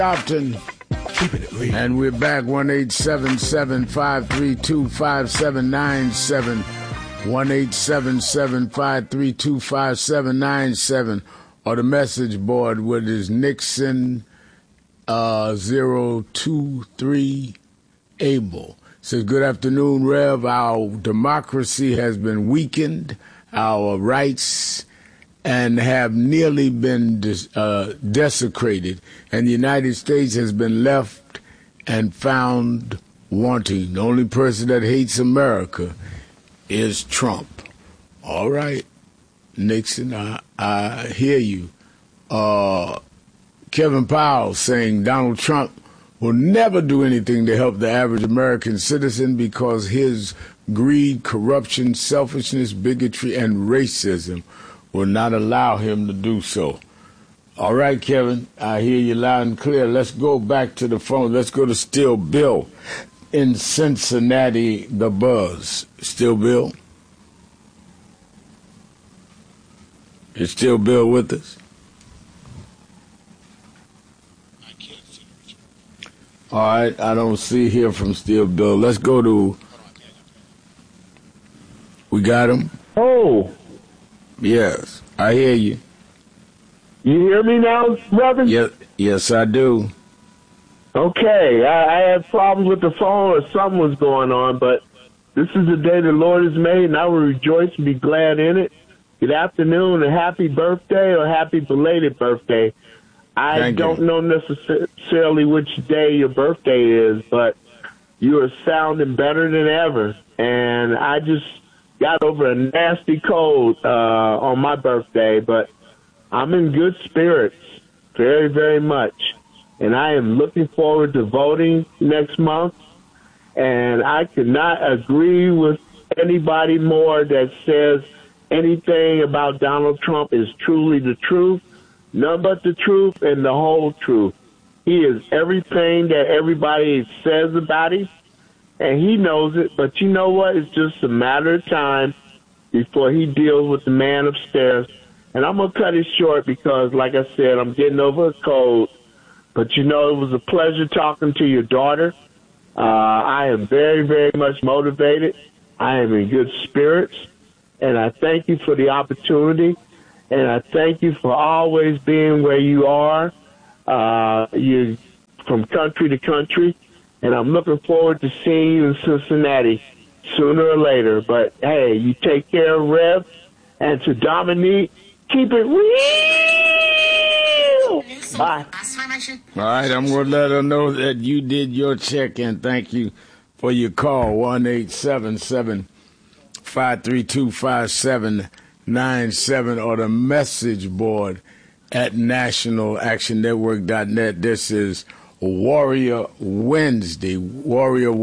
Opton. And we're back, 1-877-532-5797, 1-877-532-5797, or the message board, which is Nixon 023 Abel. Says, good afternoon, Rev. Our democracy has been weakened, our rights and have nearly been desecrated, and the United States has been left and found wanting. The only person that hates America is Trump. All right, Nixon, I hear you. Kevin Powell saying Donald Trump will never do anything to help the average American citizen because his greed, corruption, selfishness, bigotry, and racism will not allow him to do so. All right, Kevin, I hear you loud and clear. Let's go back to the phone. Let's go to Still Bill in Cincinnati, the Buzz. Still Bill? Is Still Bill with us? I can't see Richard. All right, I don't see here from Still Bill. Let's go to... We got him? Oh. Yes, I hear you. You hear me now, brother? Yes, I do. Okay, I had problems with the phone or something was going on, but this is the day the Lord has made, and I will rejoice and be glad in it. Good afternoon and happy birthday or happy belated birthday. I don't know necessarily which day your birthday is, but you are sounding better than ever, and I just got over a nasty cold on my birthday, but I'm in good spirits, very, very much. And I am looking forward to voting next month. And I could not agree with anybody more that says anything about Donald Trump is truly the truth, none but the truth and the whole truth. He is everything that everybody says about him. And he knows it, but you know what? It's just a matter of time before he deals with the man upstairs. And I'm going to cut it short because, like I said, I'm getting over a cold. But, you know, it was a pleasure talking to your daughter. I am very, very much motivated. I am in good spirits. And I thank you for the opportunity. And I thank you for always being where you are. You're from country to country. And I'm looking forward to seeing you in Cincinnati sooner or later. But, hey, you take care of Rev. And to Dominique, keep it real. Bye. All right, I'm going to let her know that you did your check, and thank you for your call, 1-877-532-5797, or the message board at nationalactionnetwork.net. This is Warrior Wednesday, Warrior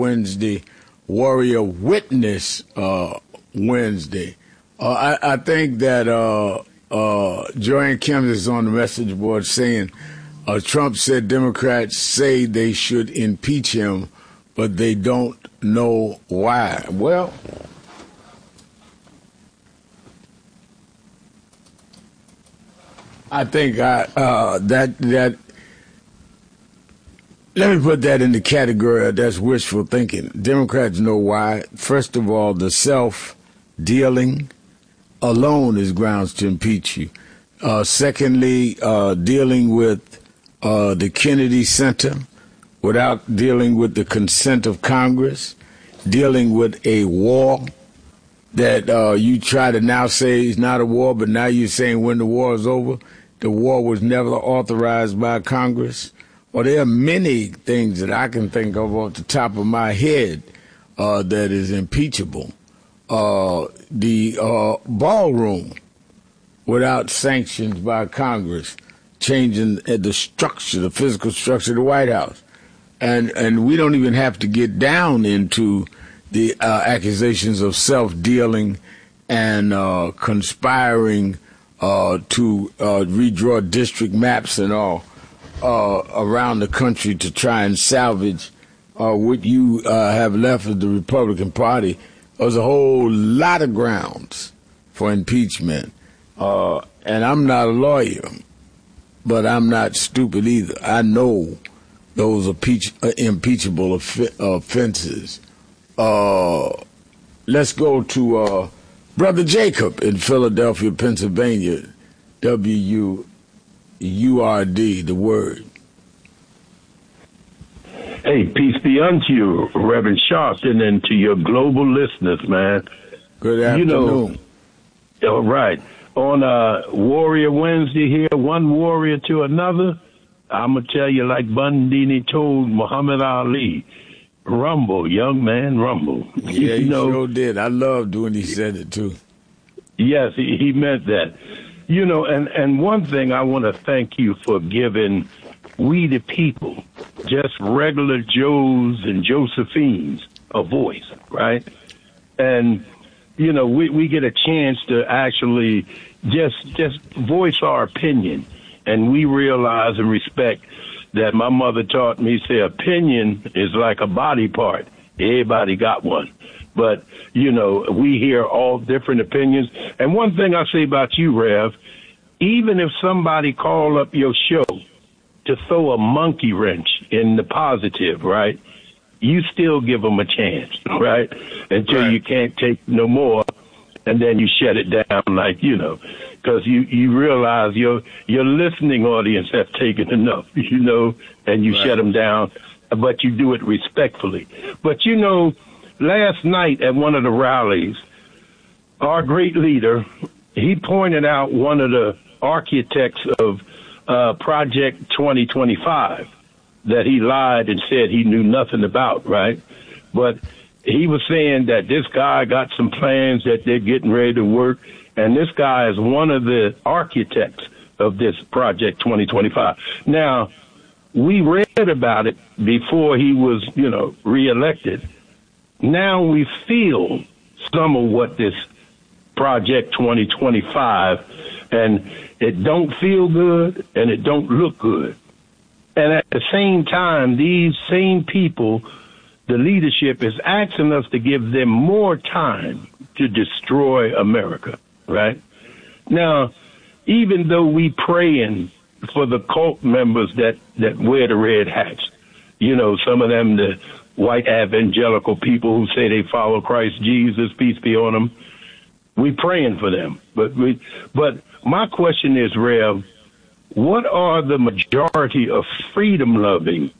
Witness Wednesday. I think that Joanne Kim is on the message board saying Trump said Democrats say they should impeach him, but they don't know why. Well, I think that let me put that in the category of that's wishful thinking. Democrats know why. First of all, the self-dealing alone is grounds to impeach you. Secondly, dealing with the Kennedy Center without dealing with the consent of Congress, dealing with a war that you try to now say is not a war, but now you're saying when the war is over, the war was never authorized by Congress. Well, there are many things that I can think of off the top of my head that is impeachable. The ballroom without sanctions by Congress, changing the structure, the physical structure of the White House. And we don't even have to get down into the accusations of self-dealing and conspiring to redraw district maps and all around the country to try and salvage what you have left of the Republican Party. There's a whole lot of grounds for impeachment. And I'm not a lawyer, but I'm not stupid either. I know those are impeachable offenses. Let's go to Brother Jacob in Philadelphia, Pennsylvania. WURD, the word. Hey, peace be unto you, Reverend Sharpton, and to your global listeners, man. Good afternoon. All right. On Warrior Wednesday here, one warrior to another, I'm going to tell you like Bundini told Muhammad Ali, rumble, young man, rumble. Yeah, he sure did. I loved when he said it, too. Yes, he meant that. And one thing I want to thank you for giving we the people, just regular Joes and Josephines, a voice, right? And, we get a chance to actually just voice our opinion. And we realize and respect that my mother taught me, say, opinion is like a body part. Everybody got one. But, we hear all different opinions. And one thing I say about you, Rev, even if somebody call up your show to throw a monkey wrench in the positive, right, you still give them a chance, right, until you can't take no more, and then you shut it down like, because you realize your listening audience have taken enough, and you shut them down, but you do it respectfully. But, last night at one of the rallies, our great leader, he pointed out one of the architects of Project 2025 that he lied and said he knew nothing about, right? But he was saying that this guy got some plans that they're getting ready to work, and this guy is one of the architects of this Project 2025. Now, we read about it before he was, reelected. Now we feel some of what this Project 2025, and it don't feel good and it don't look good. And at the same time, these same people, the leadership is asking us to give them more time to destroy America, right? Now, even though we praying for the cult members that wear the red hats, some of them, the white evangelical people who say they follow Christ Jesus, peace be on them, we praying for them. But my question is, Rev, what are the majority of freedom-loving